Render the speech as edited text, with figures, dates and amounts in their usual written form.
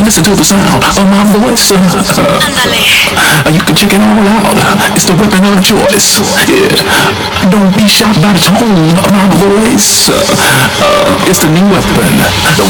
listen to the sound of my voice. You can check it all out. It's the weapon of choice. Yeah. Don't be shocked by the tone of my voice. It's the new weapon. The